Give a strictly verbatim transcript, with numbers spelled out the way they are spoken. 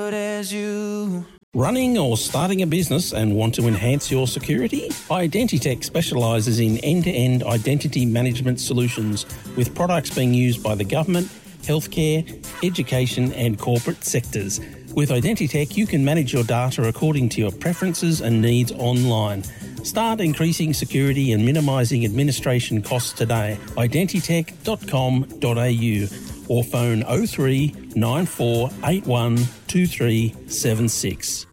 good as you. Running or starting a business and want to enhance your security? Identitech specialises in end-to-end identity management solutions with products being used by the government, healthcare, education and corporate sectors. With Identitech, you can manage your data according to your preferences and needs online. Start increasing security and minimising administration costs today. identitech dot com dot a u or phone oh three nine four eight one two three seven six.